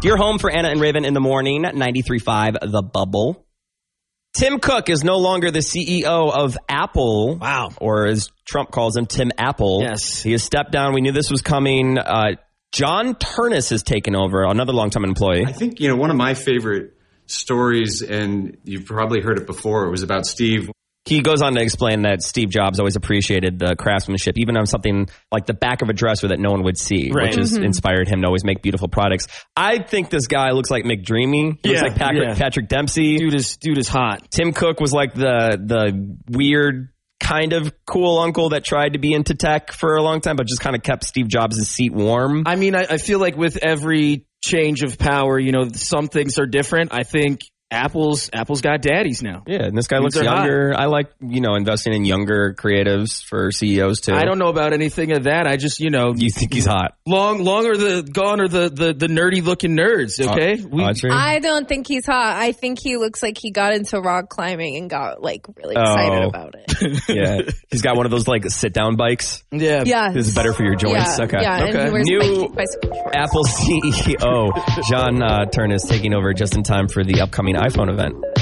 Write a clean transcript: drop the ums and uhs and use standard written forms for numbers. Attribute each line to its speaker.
Speaker 1: You're home for Anna and Raven in the morning, 93.5 The Bubble. Tim Cook is no longer the CEO of Apple.
Speaker 2: Wow.
Speaker 1: Or as Trump calls him, Tim Apple.
Speaker 2: Yes.
Speaker 1: He has stepped down. We knew this was coming. John Ternus has taken over, another longtime employee.
Speaker 3: I think, one of my favorite stories, and you've probably heard it before, it was about Steve.
Speaker 1: He goes on to explain that Steve Jobs always appreciated the craftsmanship, even on something like the back of a dresser that no one would see, which has inspired him to always make beautiful products. I think this guy looks like McDreamy. He looks like Patrick Dempsey.
Speaker 2: Dude is hot.
Speaker 1: Tim Cook was like the weird kind of cool uncle that tried to be into tech for a long time, but just kind of kept Steve Jobs' seat warm.
Speaker 2: I mean, I feel like with every change of power, some things are different. I think Apple's got daddies now.
Speaker 1: Yeah, and this guy looks younger. Hot. I like, investing in younger creatives for CEOs too.
Speaker 2: I don't know about anything of that. I just,
Speaker 1: You think he's hot?
Speaker 2: Gone are the nerdy looking nerds, okay?
Speaker 4: I don't think he's hot. I think he looks like he got into rock climbing and got really excited about it.
Speaker 1: Yeah. He's got one of those sit down bikes.
Speaker 2: Yeah.
Speaker 4: Yeah.
Speaker 1: This is better for your joints.
Speaker 4: Yeah.
Speaker 1: Okay.
Speaker 4: Yeah,
Speaker 1: okay.
Speaker 4: And he wears
Speaker 1: New
Speaker 4: bicycle shorts.
Speaker 1: Apple CEO John Ternus taking over just in time for the upcoming iPhone event.